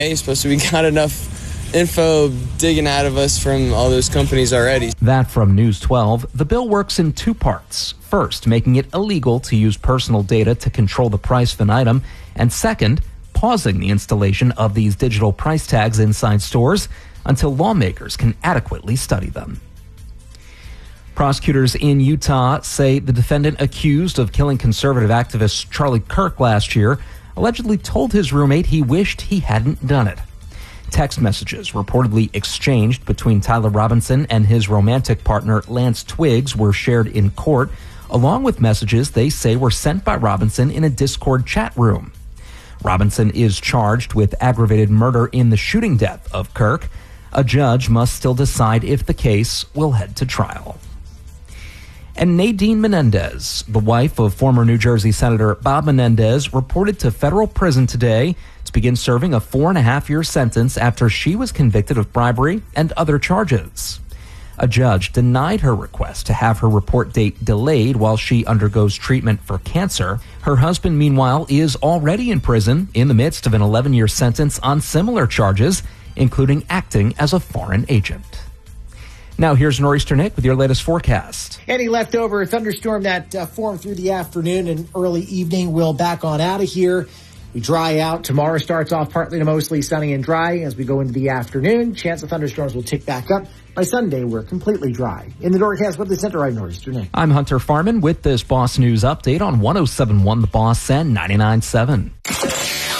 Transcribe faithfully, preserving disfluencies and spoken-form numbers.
Hey, supposed to we got enough info digging out of us from all those companies already. That from News twelve. The bill works in two parts. First, making it illegal to use personal data to control the price of an item. And second, pausing the installation of these digital price tags inside stores until lawmakers can adequately study them. Prosecutors in Utah say the defendant accused of killing conservative activist Charlie Kirk last year allegedly told his roommate he wished he hadn't done it. Text messages reportedly exchanged between Tyler Robinson and his romantic partner Lance Twiggs were shared in court, along with messages they say were sent by Robinson in a Discord chat room. Robinson is charged with aggravated murder in the shooting death of Kirk. A judge must still decide if the case will head to trial. And Nadine Menendez, the wife of former New Jersey Senator Bob Menendez, reported to federal prison today to begin serving a four and a half year sentence after she was convicted of bribery and other charges. A judge denied her request to have her report date delayed while she undergoes treatment for cancer. Her husband, meanwhile, is already in prison in the midst of an eleven year sentence on similar charges, including acting as a foreign agent. Now here's Nor'easter Nick with your latest forecast. Any leftover thunderstorm that uh, formed through the afternoon and early evening will back on out of here. We dry out. Tomorrow starts off partly to mostly sunny and dry. As we go into the afternoon, chance of thunderstorms will tick back up. By Sunday, we're completely dry. In the Norcast with the Center, I'm Nor'easter Nick. I'm Hunter Farman with this Boss News Update on one oh seven point one The Boss and ninety-nine point seven.